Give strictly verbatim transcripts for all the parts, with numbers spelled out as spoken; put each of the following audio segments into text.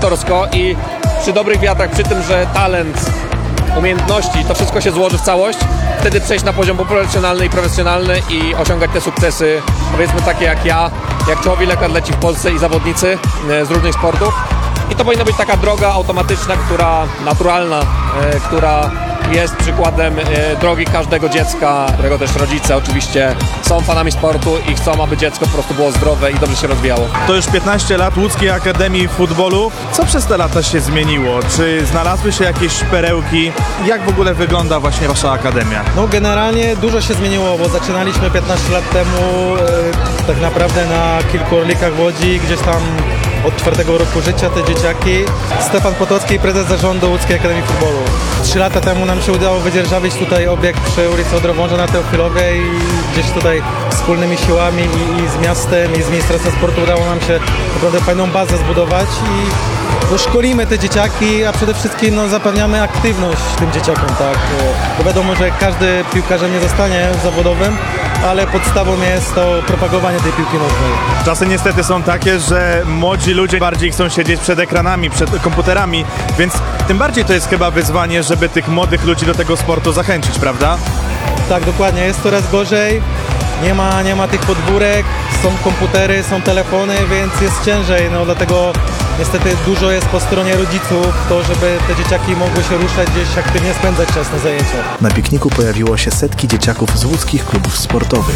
amatorsko i przy dobrych wiatrach, przy tym, że talent, umiejętności, to wszystko się złoży w całość, wtedy przejść na poziom profesjonalny i profesjonalny i osiągać te sukcesy, powiedzmy takie jak ja, jak czołowi lekkoatleci w Polsce i zawodnicy z różnych sportów. I to powinna być taka droga automatyczna, która naturalna, e, która jest przykładem e, drogi każdego dziecka, którego też rodzice oczywiście są fanami sportu i chcą, aby dziecko po prostu było zdrowe i dobrze się rozwijało. To już piętnaście lat Łódzkiej Akademii Futbolu. Co przez te lata się zmieniło? Czy znalazły się jakieś perełki? Jak w ogóle wygląda właśnie wasza akademia? No generalnie dużo się zmieniło, bo zaczynaliśmy piętnaście lat temu e, tak naprawdę na kilku orlikach w Łodzi, gdzieś tam od czwartego roku życia te dzieciaki. Stefan Potocki, prezes zarządu Łódzkiej Akademii Futbolu. Trzy lata temu nam się udało wydzierżawić tutaj obiekt przy ulicy Odrowąża na Teofilowej i gdzieś tutaj wspólnymi siłami i, i z miastem i z Ministerstwem Sportu udało nam się naprawdę fajną bazę zbudować i no, szkolimy te dzieciaki, a przede wszystkim no, zapewniamy aktywność tym dzieciakom, tak. Bo wiadomo, że każdy piłkarzem nie zostanie zawodowym, ale podstawą jest to propagowanie tej piłki nożnej. Czasy niestety są takie, że młodzi ludzie bardziej chcą siedzieć przed ekranami, przed komputerami, więc tym bardziej to jest chyba wyzwanie, żeby tych młodych ludzi do tego sportu zachęcić, prawda? Tak, dokładnie, jest coraz gorzej, nie ma, nie ma tych podwórek, są komputery, są telefony, więc jest ciężej, no dlatego niestety dużo jest po stronie rodziców, to żeby te dzieciaki mogły się ruszać, gdzieś aktywnie spędzać czas na zajęciach. Na pikniku pojawiło się setki dzieciaków z łódzkich klubów sportowych.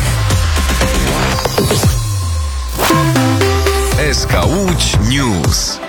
S K Łódź News.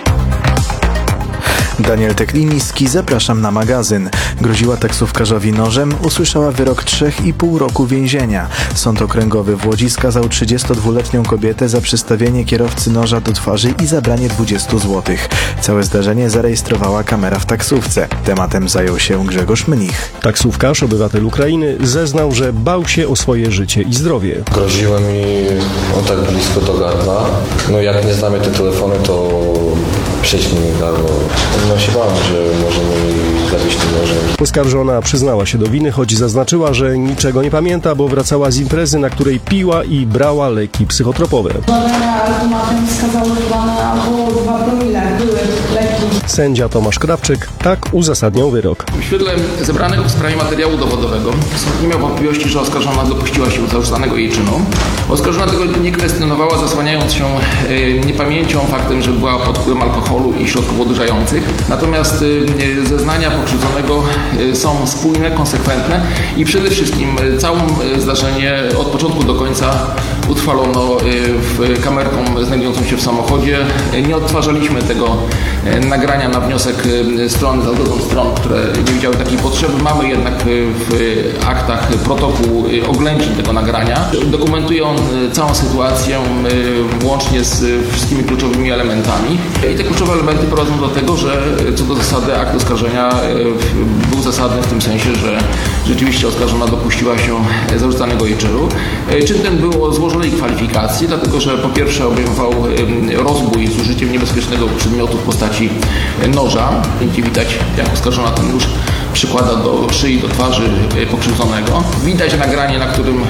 Daniel Tekliniski, zapraszam na magazyn. Groziła taksówkarzowi nożem, usłyszała wyrok trzech i pół roku więzienia. Sąd Okręgowy w Łodzi skazał trzydziestodwuletnią kobietę za przystawienie kierowcy noża do twarzy i zabranie dwudziestu złotych. Całe zdarzenie zarejestrowała kamera w taksówce. Tematem zajął się Grzegorz Mnich. Taksówkarz, obywatel Ukrainy, zeznał, że bał się o swoje życie i zdrowie. Groziły mi o tak blisko do gardła. No jak nie znamy te telefony, to przejdźmy mi gardło. No się bałem, że może mi zabić tym nożem. Oskarżona przyznała się do winy, choć zaznaczyła, że niczego nie pamięta, bo wracała z imprezy, na której piła i brała leki psychotropowe. Badania automatem wskazały chyba na około dwa promile były leki. Sędzia Tomasz Krawczyk tak uzasadniał wyrok. W świetle zebranego w sprawie materiału dowodowego sąd nie miał wątpliwości, że oskarżona dopuściła się zarzucanego jej czynu. Oskarżona tego nie kwestionowała, zasłaniając się y, niepamięcią, faktem, że była pod wpływem alkoholu i środków odurzających. Natomiast y, zeznania pokrzywdzonego y, są spójne, konsekwentne i przede wszystkim y, całe y, zdarzenie od początku do końca utrwalono y, w kamerką znajdującą się w samochodzie. Y, nie odtwarzaliśmy tego y, nagrania na wniosek y, stron, za zgodą stron, które nie widziały takiej potrzeby. Mamy jednak y, w aktach protokół y, oględzin tego nagrania. Dokumentuje on y, całą sytuację y, łącznie z y, wszystkimi kluczowymi elementami. I te kluczowe elementy prowadzą do tego, że co do zasady akt oskarżenia był zasadny w tym sensie, że rzeczywiście oskarżona dopuściła się zarzucanego jej czynu. Czyn ten było złożonej kwalifikacji, dlatego że po pierwsze obejmował rozbój z użyciem niebezpiecznego przedmiotu w postaci noża. Gdzie widać, jak oskarżona ten nóż przykłada do szyi, do twarzy pokrzywdzonego. Widać nagranie, na którym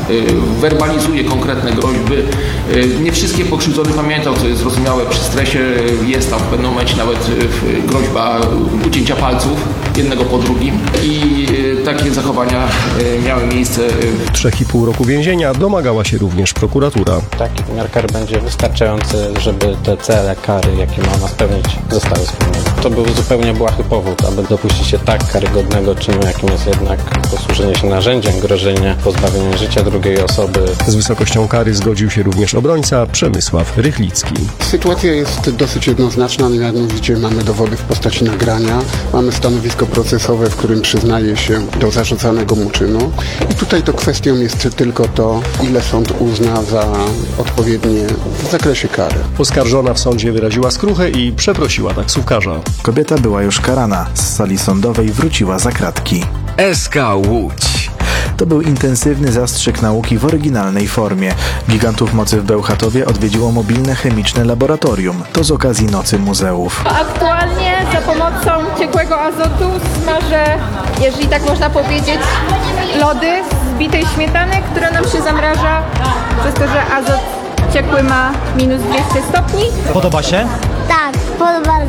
werbalizuje konkretne groźby. Nie wszystkie pokrzywdzony pamiętał, co jest zrozumiałe przy stresie. Jest tam w pewnym momencie nawet groźba ucięcia palców jednego po drugim i takie zachowania miały miejsce. Trzech i pół roku więzienia domagała się również prokuratura. Taki wymiar kary będzie wystarczający, żeby te cele kary, jakie ma spełnić, zostały spełnione. To był zupełnie błahy powód, aby dopuścić się tak karygodnego czynu, jakim jest jednak posłużenie się narzędziem, grożenie pozbawieniem życia drugiej osoby. Z wysokością kary zgodził się również obrońca Przemysław Rychlicki. Sytuacja jest dosyć jednoznaczna, mianowicie mamy dowody w postaci nagrania, mamy stanowisko procesowe, w którym przyznaje się do zarzucanego mu czynu i tutaj to kwestią jest tylko to, ile sąd uzna za odpowiednie w zakresie kary. Oskarżona w sądzie wyraziła skruchę i przeprosiła taksówkarza. Kobieta była już karana. Z sali sądowej wróciła za kratki. S K Łódź. To był intensywny zastrzyk nauki w oryginalnej formie. Gigantów mocy w Bełchatowie odwiedziło mobilne chemiczne laboratorium. To z okazji Nocy Muzeów. Aktualnie za pomocą ciekłego azotu smażę, jeżeli tak można powiedzieć, lody z bitej śmietany, która nam się zamraża przez to, że azot ciekły ma minus dwieście stopni. Podoba się? Tak, podoba